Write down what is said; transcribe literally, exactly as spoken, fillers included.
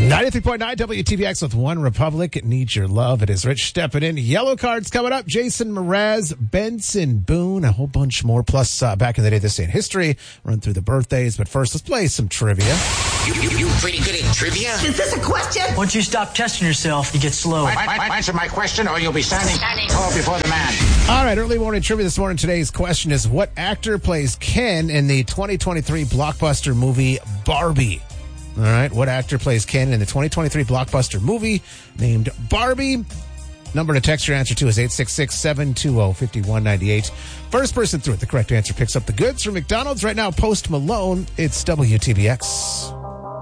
ninety-three point nine W T B X with One Republic. It needs your love. It is Rich stepping in. Yellow cards coming up. Jason Mraz, Benson Boone, a whole bunch more. Plus, uh, back in the day, this day in history. Run through the birthdays. But first, let's play some trivia. You, you, you pretty good at trivia? Is this a question? Once you stop testing yourself, you get slow. I, I, I, answer my question or you'll be standing tall before the man. All right, early morning trivia this morning. Today's question is, what actor plays Ken in the twenty twenty-three blockbuster movie Barbie? All right, what actor plays Ken in the twenty twenty-three blockbuster movie named Barbie? Number to text your answer to is eight six six, seven two zero, five one nine eight. First person through it, the correct answer picks up the goods from McDonald's. Right now, Post Malone. It's W T B X.